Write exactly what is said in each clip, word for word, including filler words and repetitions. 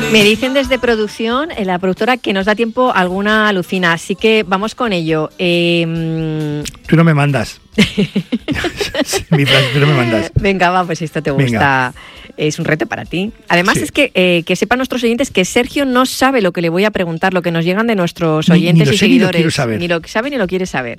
Me dicen desde producción, eh, la productora, que nos da tiempo alguna alucina, así que vamos con ello. Eh... Tú no me mandas. Mi frase, tú no me mandas. Venga, va, pues esto te gusta. Venga. Es un reto para ti. Además, sí. es que eh, que sepan nuestros oyentes que Sergio no sabe lo que le voy a preguntar, lo que nos llegan de nuestros oyentes ni, ni y seguidores. Ni lo, saber. ni lo sabe ni lo quiere saber.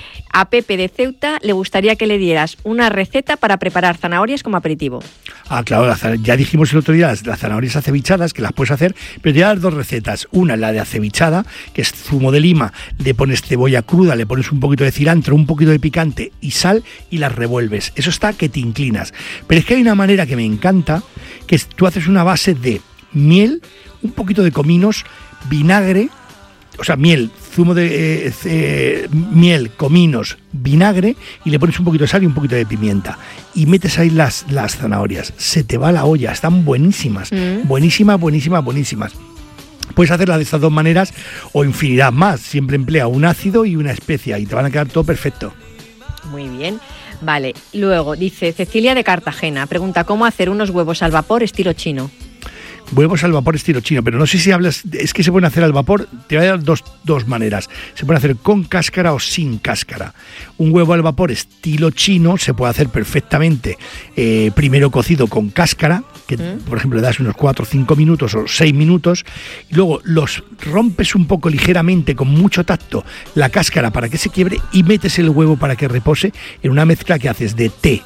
A Pepe de Ceuta le gustaría que le dieras una receta para preparar zanahorias como aperitivo. Ah, claro, ya dijimos el otro día las, las zanahorias acevichadas, que las puedes hacer, pero te voy a dar dos recetas. Una, la de acevichada, que es zumo de lima, le pones cebolla cruda, le pones un poquito de cilantro, un poquito de picante y sal y las revuelves. Eso está que te inclinas. Pero es que hay una manera que me encanta, que es, tú haces una base de miel, un poquito de cominos, vinagre, o sea, miel, zumo de eh, eh, miel, cominos, vinagre, y le pones un poquito de sal y un poquito de pimienta. Y metes ahí las, las zanahorias. Se te va la olla, están buenísimas. Mm. Buenísimas, buenísimas, buenísimas. Puedes hacerla de estas dos maneras o infinidad más. Siempre emplea un ácido y una especia y te van a quedar todo perfecto. Muy bien. Vale. Luego, dice Cecilia de Cartagena, pregunta, ¿cómo hacer unos huevos al vapor estilo chino? Huevos al vapor estilo chino, pero no sé si hablas, es que se pueden hacer al vapor, te voy a dar dos, dos maneras, se pueden hacer con cáscara o sin cáscara. Un huevo al vapor estilo chino se puede hacer perfectamente, eh, primero cocido con cáscara, que ¿Mm? por ejemplo le das unos cuatro o cinco minutos o seis minutos, y luego los rompes un poco ligeramente con mucho tacto la cáscara para que se quiebre y metes el huevo para que repose en una mezcla que haces de té,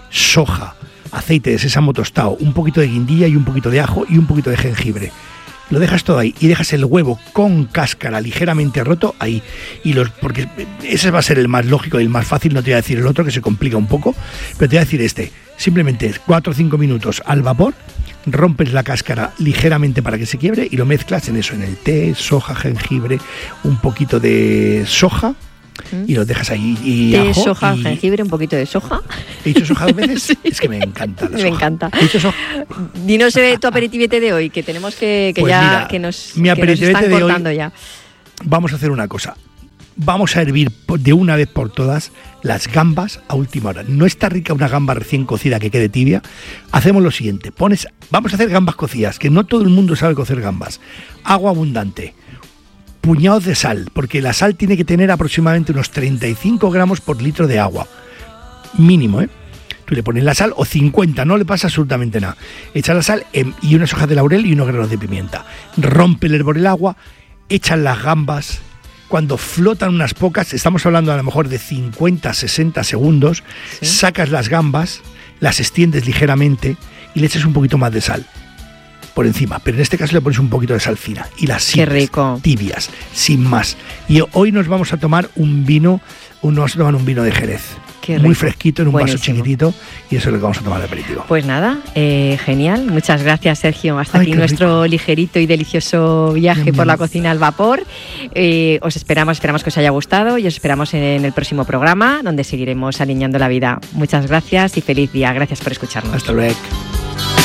soja, aceite de sésamo tostado, un poquito de guindilla y un poquito de ajo y un poquito de jengibre. Lo dejas todo ahí y dejas el huevo con cáscara ligeramente roto ahí. Y los, porque ese va a ser el más lógico y el más fácil, no te voy a decir el otro que se complica un poco, pero te voy a decir este. Simplemente cuatro o cinco minutos al vapor, rompes la cáscara ligeramente para que se quiebre y lo mezclas en eso, en el té, soja, jengibre, un poquito de soja. Y los dejas ahí y té, ajo soja, y... jengibre, un poquito de soja. ¿He dicho soja dos veces? Sí. Es que me encanta la soja. Me encanta. ¿He dicho soja? Dinos eh, tu aperitivete de hoy, que tenemos que, que pues ya mira, que nos, mi que nos están de cortando hoy, ya. Vamos a hacer una cosa. Vamos a hervir de una vez por todas las gambas a última hora. No está rica una gamba recién cocida que quede tibia. Hacemos lo siguiente. Pones, vamos a hacer gambas cocidas, que no todo el mundo sabe cocer gambas. Agua abundante. Puñados de sal, porque la sal tiene que tener aproximadamente unos treinta y cinco gramos por litro de agua. Mínimo, ¿eh? Tú le pones la sal, o cincuenta, no le pasa absolutamente nada. Echa la sal en, y unas hojas de laurel y unos granos de pimienta. Rompe el hervor el agua, echan las gambas. Cuando flotan unas pocas, estamos hablando a lo mejor de cincuenta a sesenta segundos, ¿sí? Sacas las gambas, las extiendes ligeramente y le echas un poquito más de sal por encima, pero en este caso le pones un poquito de sal fina y las sirves tibias, sin más. Y hoy nos vamos a tomar un vino, nos vamos a tomar un vino de Jerez. Muy fresquito, en un Buenísimo. vaso chiquitito, y eso es lo que vamos a tomar de aperitivo. Pues nada, eh, genial. Muchas gracias, Sergio. Hasta Ay, aquí nuestro rico. ligerito y delicioso viaje bien, por bien. la cocina al vapor. Eh, os esperamos, esperamos que os haya gustado y os esperamos en el próximo programa, donde seguiremos alineando la vida. Muchas gracias y feliz día. Gracias por escucharnos. Hasta luego.